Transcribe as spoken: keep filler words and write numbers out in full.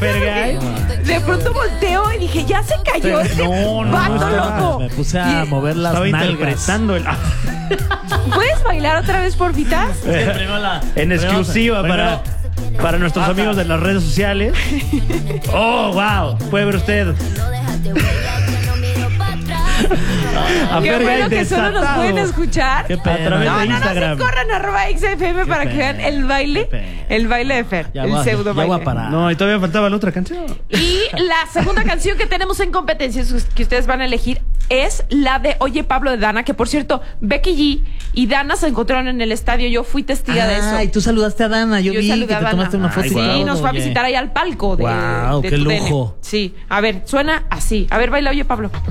Fergay. De pronto volteo y dije, ya se cayó ese No, no, vato no, estaba- loco. Me puse a Y- mover las Estaba nalgas. interpretando el... ¿Puedes bailar otra vez, porfita? Primero la- En primero- exclusiva primero- para, para nuestros amigos de las redes sociales. Oh, wow. Puede ver usted a Qué Fergay bueno que solo nos desatado. pueden escuchar. Qué pena. A través No, de no, no, Instagram. se corran arroba X F M para que pena, vean el baile, qué pena. el baile de Fer, Ya el voy- pseudo ya baile. voy a parar. No, y todavía faltaba la otra canción. Y la segunda canción que tenemos en competencia que ustedes van a elegir es la de Oye Pablo de Dana, que por cierto, Becky G y Dana se encontraron en el estadio. Yo fui testiga de eso. Ay, tú saludaste a Dana. Yo, Yo vi que saludé te a Dana. tomaste una foto. Ay, y Sí, todo, nos fue a oye. visitar ahí al palco de, Guau, de qué tu D N. lujo. Sí, a ver, suena así. A ver, baila Oye Pablo.